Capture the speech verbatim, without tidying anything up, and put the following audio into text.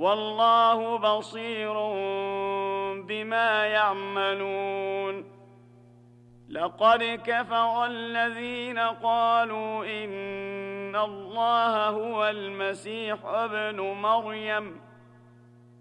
والله بصير بما يعملون. لقد كفر الذين قالوا إن الله هو المسيح ابن مريم